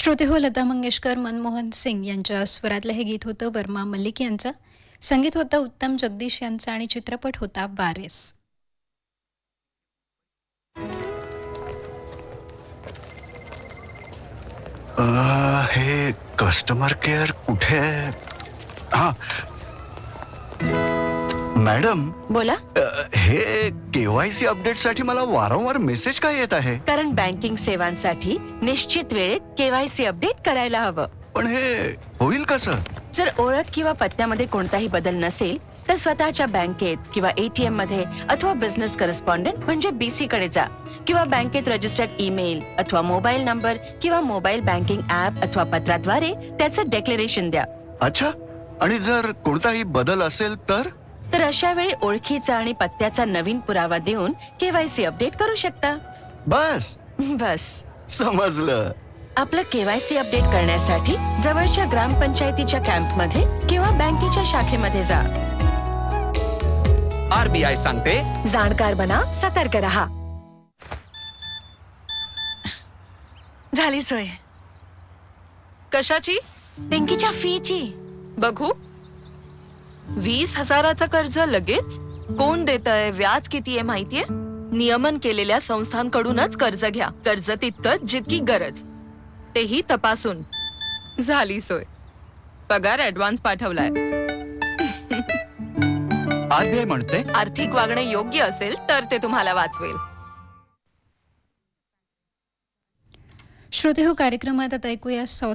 श्रोते हो, लता मंगेशकर, मनमोहन सिंग यांच्या स्वरातलं हे गीत होतं वर्मा मल्लिक यांचं. संगीत होतं उत्तम जगदीश यांचं आणि चित्रपट होता वारिस. हे कस्टमर केअर कुठे आहे? हा मॅडम, बोला. हे केवायसी अपडेट साठी मला वारंवार मेसेज काय येत आहे? कारण बँकिंग सेवांसाठी निश्चित वेळेत केवायसी अपडेट करायला हवं. पण हे होईल कसं? जर ओळख किंवा पत्त्यामध्ये कोणताही बदल नसेल तर स्वतःच्या बँकेत किंवा एटीएम मध्ये अथवा बिझनेस करस्पॉन्डंट म्हणजे बीसी कडे जा किंवा बँकेत रजिस्टर्ड ईमेल अथवा मोबाईल नंबर किंवा मोबाईल बँकिंग ऍप अथवा पत्राद्वारे त्याचं डेक्लेरेशन द्या. अच्छा, आणि जर कोणताही बदल असेल तर? तर अशा वेळी ओळखीचा आणि पत्त्याचा नवीन पुरावा देऊन केवायसी अपडेट करू शकता. बस बस. समजलं. आपलं केवायसी अपडेट करण्यासाठी जवळच्या ग्रामपंचायतीच्या कॅम्पमध्ये किंवा बँकेच्या शाखेमध्ये जा. आरबीआय सांगते, जाणकार बना, सतर्क रहा. झाली सोय. कशाची? पिंकीच्या फीची. बघू. 20,000चं कर्ज लगेच? कोण देतंय, व्याज किती आहे माहितीये? नियमन केलेल्या संस्थांकडूनच कर्ज घ्या. कर्ज तितकंच जितकी गरज, तेही तपासून. झाली सोय. पगार ऍडव्हान्स पाठवलाय. आरबीआय म्हणते, आर्थिक वागणे योग्य असेल तर ते तुम्हाला वाचवेल. श्रोते हो, कार्यक्रमात आता ऐकूया